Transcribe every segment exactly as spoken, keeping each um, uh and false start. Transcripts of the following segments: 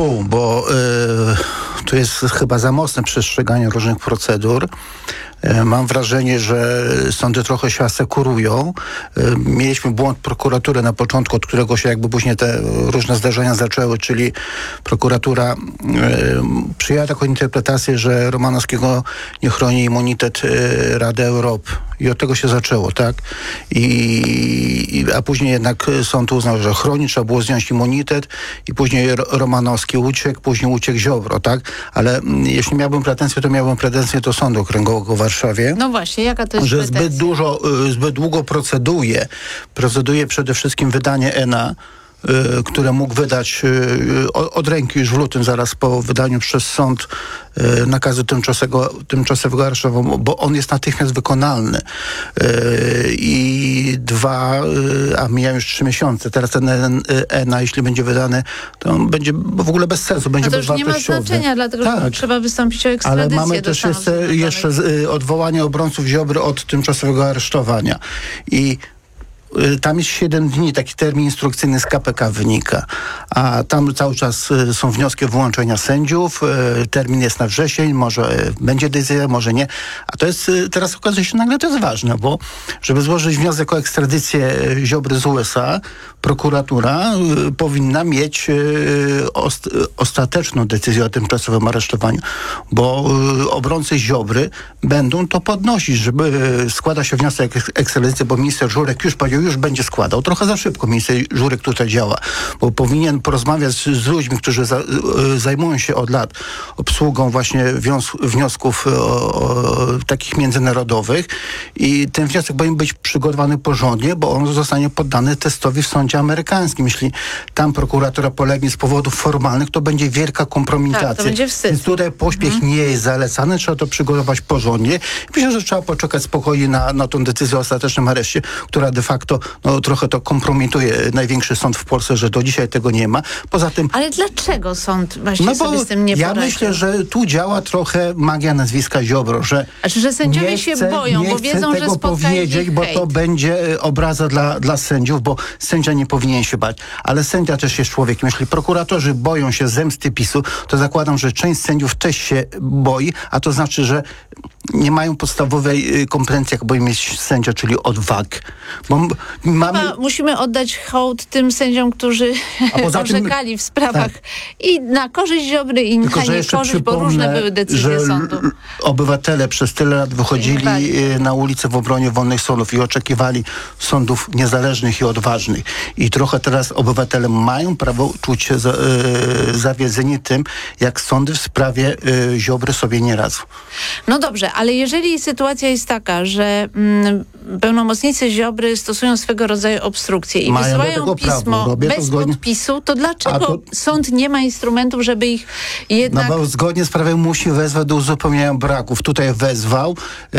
tu, bo y, tu jest chyba za mocne przestrzeganie różnych procedur. Mam wrażenie, że sądy trochę się asekurują. Mieliśmy błąd prokuratury na początku, od którego się jakby później te różne zdarzenia zaczęły, czyli prokuratura e, przyjęła taką interpretację, że Romanowskiego nie chroni immunitet e, Rady Europy. I od tego się zaczęło, tak? I, i, a później jednak sąd uznał, że chroni, trzeba było zdjąć immunitet i później Romanowski uciekł, później uciekł Ziobro, tak? Ale m, jeśli miałbym pretensje, to miałbym pretensje do Sądu Okręgowego w Warszawie. No właśnie, jaka to jest że pretensja? zbyt dużo, zbyt długo proceduje. Proceduje przede wszystkim wydanie E N A, y, które mógł wydać y, od ręki już w lutym, zaraz po wydaniu przez sąd y, nakazu tymczasowego, tymczasowego aresztowania, bo on jest natychmiast wykonalny. Y, I dwa, y, a mijają już trzy miesiące. Teraz ten E N A, jeśli będzie wydany, to on będzie w ogóle bez sensu, będzie no to już nie ma bezwartościowy. znaczenia, dlatego tak. że trzeba wystąpić o ekstradycję. Ale mamy do też Stanów jeszcze, Zjednoczonych. jeszcze z, y, odwołanie obrońców Ziobry od tymczasowego aresztowania. I y, tam jest siedem dni, taki termin instrukcyjny z K P K wynika. A tam cały czas y, są wnioski o wyłączenia sędziów. Y, termin jest na wrzesień, może y, będzie decyzja, może nie. A to jest, y, teraz okazuje się nagle, to jest ważne, bo żeby złożyć wniosek o ekstradycję y, Ziobry z U S A, prokuratura y, powinna mieć y, ost, y, ostateczną decyzję o tymczasowym aresztowaniu, bo y, obrońcy Ziobry będą to podnosić, żeby y, składa się wniosek ek- ekstradycji, bo minister Żurek już powiedział, już będzie składał. Trochę za szybko minister Żurek tutaj działa, bo powinien porozmawiać z, z ludźmi, którzy za, y, zajmują się od lat obsługą właśnie wios- wniosków o, o, takich międzynarodowych i ten wniosek powinien być przygotowany porządnie, bo on zostanie poddany testowi w sądzie amerykańskim. Jeśli tam prokuratura polegnie z powodów formalnych, to będzie wielka kompromitacja. Tak, to będzie wstyd. Więc tutaj pośpiech mhm. nie jest zalecany, trzeba to przygotować porządnie. Myślę, że trzeba poczekać spokojnie na, na tą decyzję o ostatecznym areszcie, która de facto no, trochę to kompromituje największy sąd w Polsce, że do dzisiaj tego nie ma. Poza tym... Ale dlaczego sąd właśnie no sobie bo z tym nie ja poradził? myślę, że tu działa trochę magia nazwiska Ziobro, że Znaczy, że sędziowie nie się chcę, boją, nie bo chcę wiedzą, że tego spotka powiedzieć, ich bo hejt. to będzie e, obraza dla, dla sędziów, bo sędzia nie powinien się bać. Ale sędzia też jest człowiekiem. Jeśli prokuratorzy boją się zemsty PiSu, to zakładam, że część sędziów też się boi, a to znaczy, że nie mają podstawowej y, kompetencji, jak powinien mieć sędzia, czyli odwagi. Bo m- mamy... Chyba musimy oddać hołd tym sędziom, którzy orzekali tym, w sprawach tak. i na korzyść Ziobry i Tylko, na niekorzyść, bo różne były decyzje że sądu. Obywatele przez tyle lat wychodzili na ulicę w obronie wolnych sądów i oczekiwali sądów niezależnych i odważnych. I trochę teraz obywatele mają prawo czuć się za, y, zawiedzeni tym, jak sądy w sprawie y, Ziobry sobie nie radzą. No dobrze, ale jeżeli sytuacja jest taka, że mm, pełnomocnicy Ziobry stosują swego rodzaju obstrukcje i mają wysyłają pismo bez zgodnie... podpisu, to dlaczego to... sąd nie ma instrumentów, żeby ich jednak... No bo zgodnie z prawem musi wezwać do uzupełnienia braków. Tutaj wezwał yy,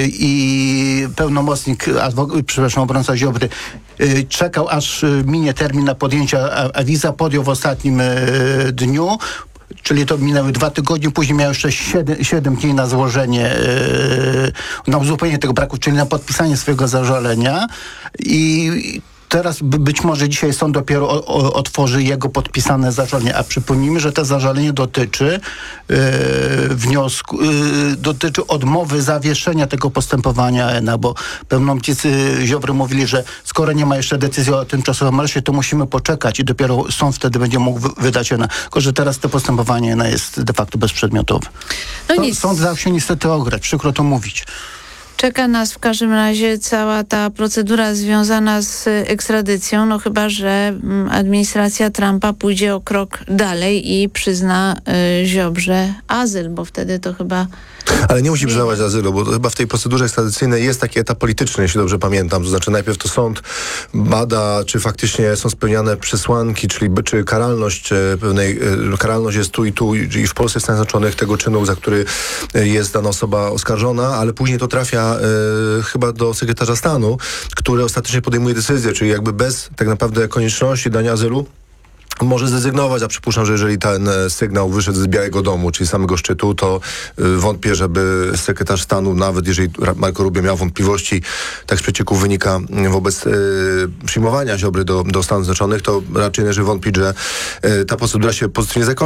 i pełnomocnik, adwok- przepraszam, obrońca Ziobry yy, czekał, aż yy, minie termin na podjęcie awiza, podjął w ostatnim yy, dniu. Czyli to minęły dwa tygodnie, później miał jeszcze siedem dni na złożenie, yy, na uzupełnienie tego braku, czyli na podpisanie swojego zażalenia i teraz być może dzisiaj sąd dopiero o, o, otworzy jego podpisane zażalenie, a przypomnijmy, że to zażalenie dotyczy yy, wniosku, yy, dotyczy odmowy zawieszenia tego postępowania E N A, bo pełnomocnicy Ziobry mówili, że skoro nie ma jeszcze decyzji o tymczasowym areszcie, to musimy poczekać i dopiero sąd wtedy będzie mógł wy- wydać E N A. Tylko że teraz to postępowanie E N A jest de facto bezprzedmiotowe. No to nic. Sąd dał się niestety ograć, przykro to mówić. Czeka nas w każdym razie cała ta procedura związana z ekstradycją, no chyba że administracja Trumpa pójdzie o krok dalej i przyzna y, Ziobrze azyl, bo wtedy to chyba... Ale nie musi przyznawać azylu, bo chyba w tej procedurze ekstradycyjnej jest taki etap polityczny, jeśli dobrze pamiętam. To znaczy najpierw to sąd bada, czy faktycznie są spełniane przesłanki, czyli czy karalność pewnej, karalność jest tu i tu i w Polsce Stanów Zjednoczonych tego czynu, za który jest dana osoba oskarżona, ale później to trafia e, chyba do sekretarza stanu, który ostatecznie podejmuje decyzję, czyli jakby bez tak naprawdę konieczności dania azylu może zrezygnować, a przypuszczam, że jeżeli ten sygnał wyszedł z Białego Domu, czyli samego szczytu, to y, wątpię, żeby sekretarz stanu, nawet jeżeli Marco Rubio miał wątpliwości, tak z przecieków wynika wobec y, przyjmowania Ziobry do, do Stanów Zjednoczonych, to raczej należy wątpić, że y, ta procedura się pozytywnie zakończy.